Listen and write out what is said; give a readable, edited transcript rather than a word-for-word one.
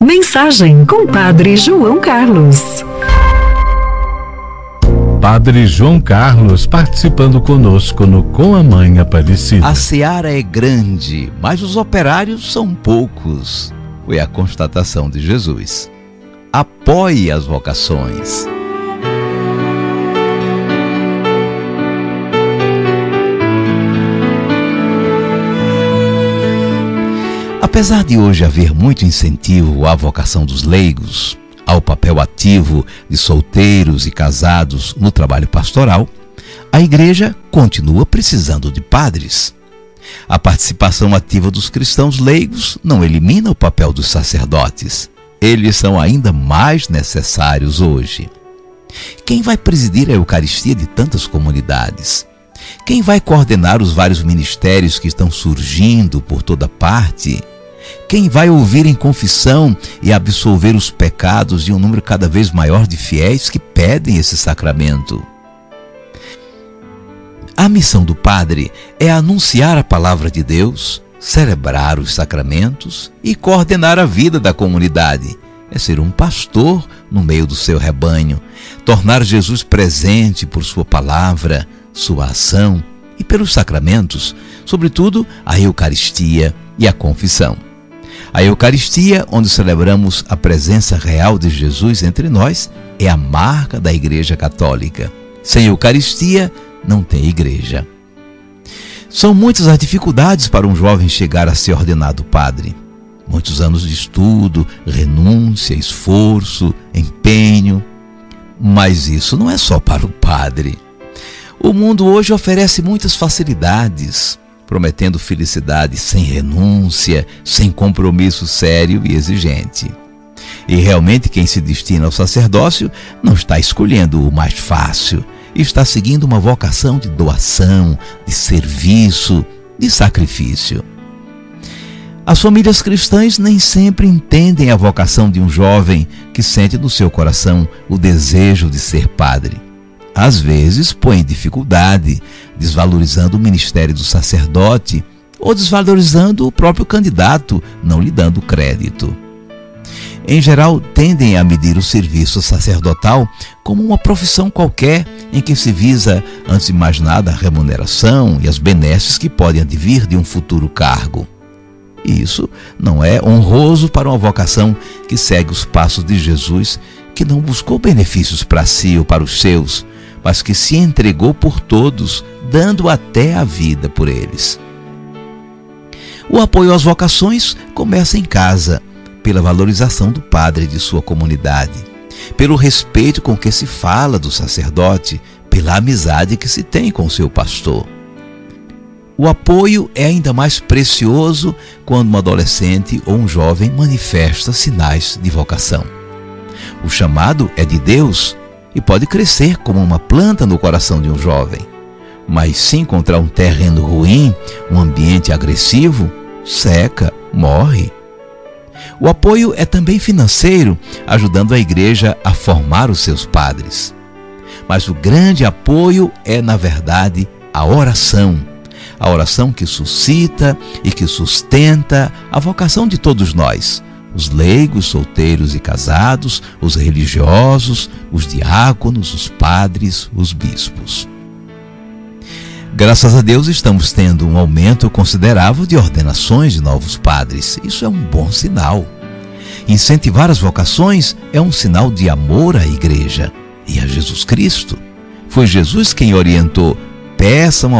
Mensagem com Padre João Carlos. Padre João Carlos participando conosco no Com a Mãe Aparecida. A seara é grande, mas os operários são poucos. Foi a constatação de Jesus. Apoie as vocações. Apesar de hoje haver muito incentivo à vocação dos leigos, ao papel ativo de solteiros e casados no trabalho pastoral, a Igreja continua precisando de padres. A participação ativa dos cristãos leigos não elimina o papel dos sacerdotes. Eles são ainda mais necessários hoje. Quem vai presidir a Eucaristia de tantas comunidades? Quem vai coordenar os vários ministérios que estão surgindo por toda parte? Quem vai ouvir em confissão e absolver os pecados de um número cada vez maior de fiéis que pedem esse sacramento? A missão do padre é anunciar a palavra de Deus, celebrar os sacramentos e coordenar a vida da comunidade. É ser um pastor no meio do seu rebanho, tornar Jesus presente por sua palavra, sua ação e pelos sacramentos, sobretudo a Eucaristia e a confissão. A Eucaristia, onde celebramos a presença real de Jesus entre nós, é a marca da Igreja Católica. Sem Eucaristia, não tem Igreja. São muitas as dificuldades para um jovem chegar a ser ordenado padre. Muitos anos de estudo, renúncia, esforço, empenho. Mas isso não é só para o padre. O mundo hoje oferece muitas facilidades, prometendo felicidade sem renúncia, sem compromisso sério e exigente. E realmente quem se destina ao sacerdócio não está escolhendo o mais fácil, está seguindo uma vocação de doação, de serviço, de sacrifício. As famílias cristãs nem sempre entendem a vocação de um jovem que sente no seu coração o desejo de ser padre. Às vezes põe em dificuldade, desvalorizando o ministério do sacerdote ou desvalorizando o próprio candidato, não lhe dando crédito. Em geral, tendem a medir o serviço sacerdotal como uma profissão qualquer em que se visa, antes de mais nada, a remuneração e as benesses que podem advir de um futuro cargo. E isso não é honroso para uma vocação que segue os passos de Jesus, que não buscou benefícios para si ou para os seus, mas que se entregou por todos, dando até a vida por eles. O apoio às vocações começa em casa, pela valorização do padre e de sua comunidade, pelo respeito com que se fala do sacerdote, pela amizade que se tem com seu pastor. O apoio é ainda mais precioso quando um adolescente ou um jovem manifesta sinais de vocação. O chamado é de Deus e pode crescer como uma planta no coração de um jovem. Mas se encontrar um terreno ruim, um ambiente agressivo, seca, morre. O apoio é também financeiro, ajudando a Igreja a formar os seus padres. Mas o grande apoio é, na verdade, a oração. A oração que suscita e que sustenta a vocação de todos nós. Os leigos, solteiros e casados, os religiosos, os diáconos, os padres, os bispos. Graças a Deus estamos tendo um aumento considerável de ordenações de novos padres. Isso é um bom sinal. Incentivar as vocações é um sinal de amor à Igreja e a Jesus Cristo. Foi Jesus quem orientou: peçam